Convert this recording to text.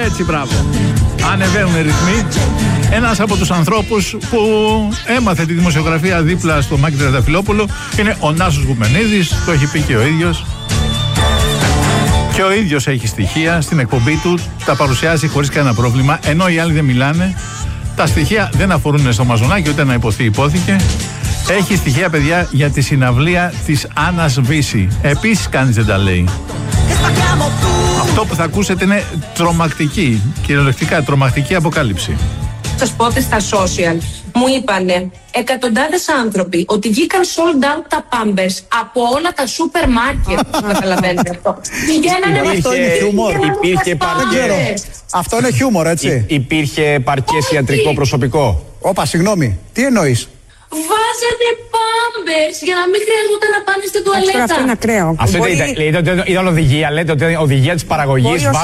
Έτσι, μπράβο. Ανεβαίνουν οι ρυθμοί. Ένας από τους ανθρώπους που έμαθε τη δημοσιογραφία δίπλα στο Μάκη Τριανταφυλόπουλο είναι ο Νάσος Γουμενίδης, το έχει πει και ο ίδιος. Και ο ίδιος έχει στοιχεία στην εκπομπή του, τα παρουσιάζει χωρίς κανένα πρόβλημα, ενώ οι άλλοι δεν μιλάνε. Τα στοιχεία δεν αφορούν στο Μαζονάκι, ούτε να υποθεί υπόθηκε. Έχει στοιχεία, παιδιά, για τη συναυλία της Άννας Βύση. Επίσης κανείς δεν τα λέει. Αυτό που θα ακούσετε είναι τρομακτική, κυριολεκτικά τρομακτική αποκάλυψη. Σας πω ότι στα social μου είπανε εκατοντάδες άνθρωποι ότι βγήκαν sold out τα Pampers από όλα τα σούπερ μάρκετ. Καταλαβαίνετε αυτό. Υπήρχε παρκές. Αυτό είναι χιούμορ, έτσι. Υπήρχε παρκές ιατρικό προσωπικό. Όπα, συγγνώμη, τι εννοείς? Βάζανε Pampers για να μην χρειαζόταν να πάνε στην τουαλέτα. Αυτό είναι ακραίο. Αυτό ήταν οδηγία, λέτε ότι οδηγία της παραγωγής.